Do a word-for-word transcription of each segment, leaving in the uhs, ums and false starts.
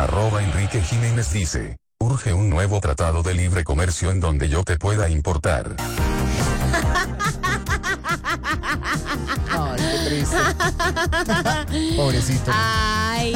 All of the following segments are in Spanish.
Arroba Enrique Jiménez dice, urge un nuevo tratado de libre comercio en donde yo te pueda importar. Ay, qué triste. Pobrecito. Ay,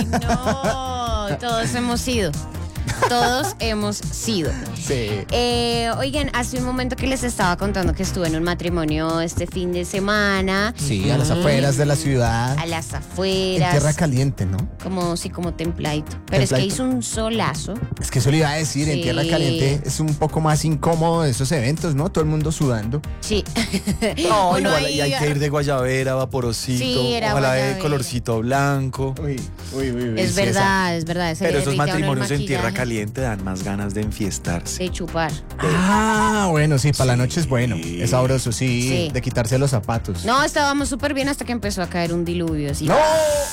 no. Todos hemos sido. Todos hemos sido. Sí. Eh, oigan, hace un momento que les estaba contando que estuve en un matrimonio este fin de semana. Sí, a las afueras de la ciudad. A las En afueras. tierra caliente, ¿no? Como, sí, como templadito. Pero es que Templadito. hizo un solazo. Es que eso le iba a decir, en Sí. tierra caliente es un poco más incómodo de esos eventos, ¿no? Todo el mundo sudando. Sí. No, Uno igual, ahí y hay que ir de guayabera, vaporosito, Sí, era ojalá de guayabera. colorcito blanco. Uy, uy, uy. Es verdad, es verdad. se Pero le esos derrite a uno el matrimonios en tierra maquillaje. caliente dan más ganas de enfiestarse. De chupar. Ah, bueno, sí, para la Sí. noche es bueno. Es sabroso, sí, Sí. de quitarse los zapatos. No, estábamos súper bien hasta que empezó a caer un diluvio así. ¡No!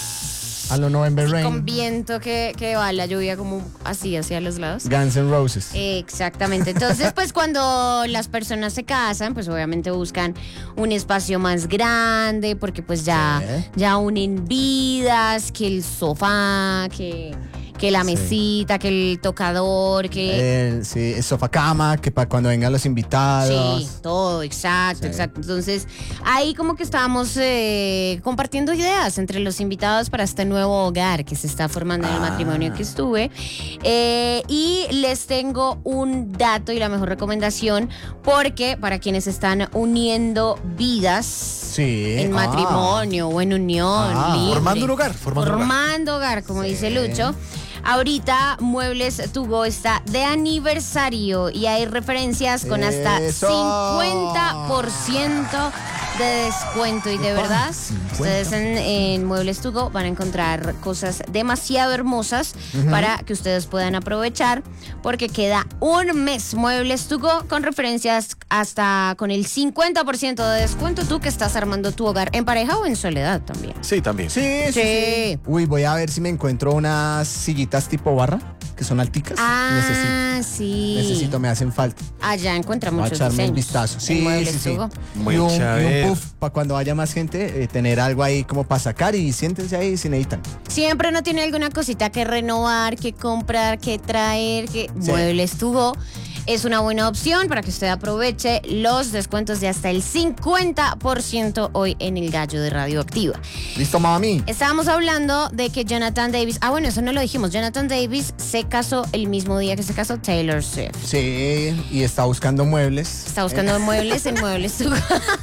A lo November Así Rain. con viento que, que va la lluvia como así hacia los lados. Guns N' Roses. Exactamente. Entonces, pues cuando las personas se casan, pues obviamente buscan un espacio más grande, porque pues ya, Sí. ya unen vidas, que el sofá, que, que la Sí. mesita, que el tocador, que... El, sí, el sofá cama, que para cuando vengan los invitados. Sí, todo, exacto, Sí. exacto. Entonces, ahí como que estábamos eh, compartiendo ideas entre los invitados para este nuevo hogar que se está formando en el Ah. matrimonio que estuve. Eh, y les tengo un dato y la mejor recomendación, porque para quienes están uniendo vidas Sí. en Ah. matrimonio o en unión, Ah, libre, formando un hogar, formando un hogar. formando hogar, como Sí. dice Lucho. Ahorita Muebles To Go está de aniversario y hay referencias con hasta ¡Eso! cincuenta por ciento de descuento. Y de Epa, verdad, cincuenta. ustedes en, en Muebles To Go van a encontrar cosas demasiado hermosas para que ustedes puedan aprovechar, porque queda un mes Muebles To Go con referencias hasta con el cincuenta por ciento de descuento. Tú que estás armando tu hogar en pareja o en soledad también. Sí, también. Sí, sí, Sí. sí. Uy, voy a ver si me encuentro unas sillitas tipo barra, que son alticas. necesito, Ah, sí. necesito, me hacen falta. Allá encuentra Voy a muchos echarme un diseños. vistazo. en Sí, Muebles sí, sí. To Go. Muy y un, y chévere. un puff para cuando haya más gente, eh, tener algo ahí como para sacar y siéntense ahí si necesitan. Siempre uno tiene alguna cosita que renovar, que comprar, que traer, que Sí. Muebles To Go es una buena opción para que usted aproveche los descuentos de hasta el cincuenta por ciento hoy en el Gallo de Radioactiva. ¿Listo, mami? Estábamos hablando de que Jonathan Davis, ah bueno, eso no lo dijimos, Jonathan Davis se casó el mismo día que se casó Taylor Swift. Sí, y está buscando muebles. Está buscando muebles en Muebles To Go.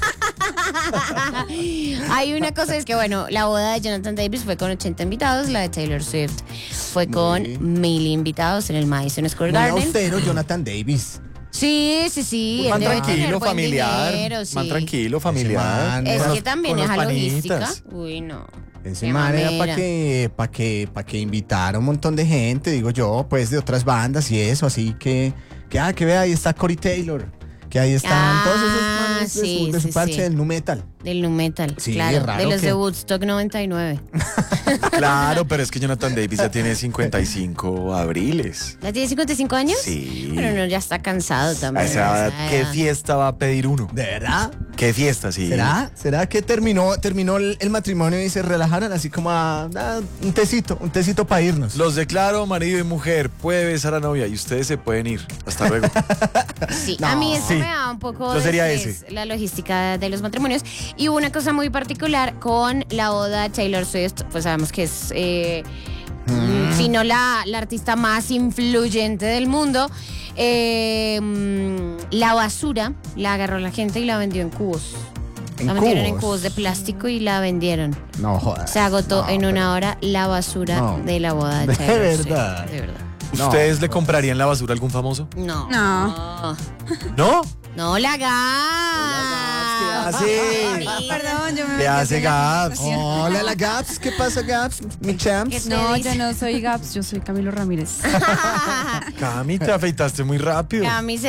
Hay una cosa, es que bueno, la boda de Jonathan Davis fue con ochenta invitados, la de Taylor Swift fue con Muy mil invitados en el Madison Square Muy Garden. austero, Jonathan Davis. Sí, sí, sí. él Man debe tener tranquilo, buen familiar. dinero, sí. Man tranquilo, familiar. man. Es Con que los- también con es los a logística. panitas. Uy, no. Ese Qué man era mamera. para que, para que, para que invitara un montón de gente, digo yo, pues de otras bandas y eso, así que, que ah, que vea, ahí está Corey Taylor, que ahí están Ah, todos esos manes de sí, su, de su sí, parche sí. del nu metal. Del nu metal, Sí, claro. raro De los que- de Woodstock noventa y nueve. Claro, pero es que Jonathan Davis ya tiene cincuenta y cinco abriles. ¿Ya tiene cincuenta y cinco años? Sí. Pero no, ya está cansado A también. esa edad, o sea, ¿qué ya. fiesta va a pedir uno? ¿De verdad? ¿Qué fiesta, sí? ¿Será? ¿Será que terminó, terminó el, el matrimonio y se relajaron así como a, a un tecito, un tecito para irnos? Los declaro marido y mujer, puede besar a novia y ustedes se pueden ir. Hasta luego. Sí, No. a mí eso Sí. me da un poco Yo de sería estrés, ese. la logística de los matrimonios. Y hubo una cosa muy particular con la boda de Taylor Swift, pues sabemos que es, eh, mm, si no la, la artista más influyente del mundo. Eh, mm, la basura la agarró la gente y la vendió en cubos. ¿En la metieron en cubos? cubos de plástico y la vendieron. No jodas. Se agotó No, en pero- una hora la basura No. de la boda de De Taylor verdad. Swift. De verdad. No, ¿Ustedes le pues. comprarían la basura a algún famoso? No. No. ¿No? No la hagas. ¿Qué hace? Perdón, yo me ¿Qué metí hace en la Gaps? conversación. Hola, la Gaps. ¿Qué pasa, Gaps? Mi champs. ¿Qué te No, dice? yo no soy Gaps, yo soy Camilo Ramírez. Cami, te afeitaste muy rápido. Cami se